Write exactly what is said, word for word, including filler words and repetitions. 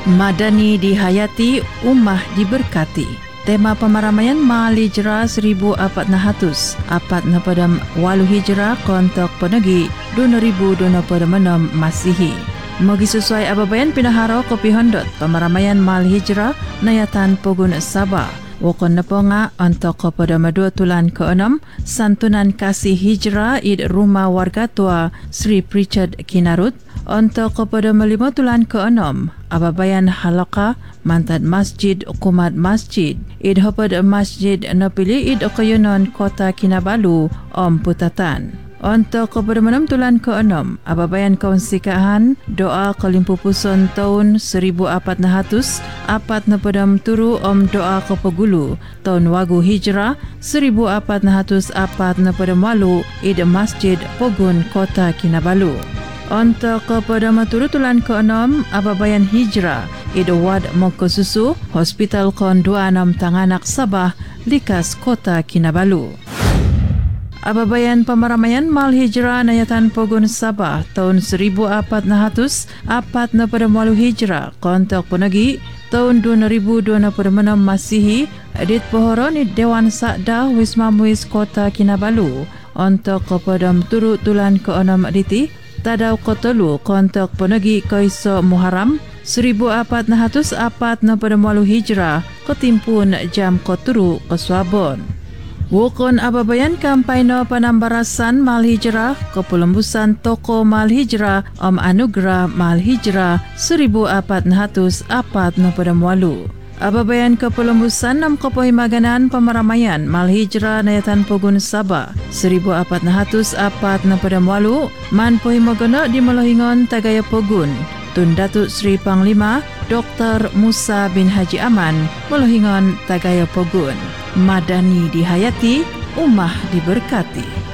Madani dihayati, ummah diberkati. Tema pemaramaian Mal Hijrah seribu empat ratus empat puluh walu Hijrah kontok penegi dua ribu dua puluh enam Masihi. Magi sesuai ababayan pinaharo kopi hondot pemaramaian Mal Hijrah nayatan Pogun Sabah. Wakon neponga untuk kepada dua tulan keenam santunan kasih hijrah id rumah warga tua Sri Pritchard Kinarut untuk kepada lima tulan keenam ababayan halaka mantad masjid ukumat masjid id hopad masjid napili id okayunon kota Kinabalu Om Putatan. Untuk kepada enam tulan keenam ababayan kawansikahan doa kelimpupuson tahun seribu empat ratus empat puluh turu om doa kepegulu tahun wagu hijrah seribu empat ratus empat puluh walu id masjid Pogun kota Kinabalu. Untuk kepada maturu tulan keenam ababayan hijrah id wad Mongkosusu hospital kon dua puluh enam Tanganak Sabah likas kota Kinabalu. Ababayan pemaramaian Mal Hijrah nayatan Pogun Sabah tahun seribu empat ratus empat puluh walu Hijrah kontok penegi tahun dua ribu dua puluh enam Masihi edit pohoron di Dewan Sakda Wisma Muiz Kota Kinabalu untuk kepada turut tulan keenam diti tadau kotolu kontok penegi Kaiso Muharram seribu empat ratus empat puluh walu Hijrah ketimpun jam koturu kesuabon. Wukon ababayan kampanye penambarasan Mal Hijrah kepelembusan toko Mal Hijrah Om Anugerah Mal Hijrah seribu empat ratus empat puluh walu. Ababayan kepelembusan enam kepohimaganan pemaramaian Mal Hijrah nayatan Pogun Sabah seribu empat ratus empat puluh walu man pohimagana di Melohingon Tagaya Pogun. Tun Datuk Sri Panglima Doktor Musa bin Haji Aman Melohingon Tagaya Pogun. Madani dihayati, ummah diberkati.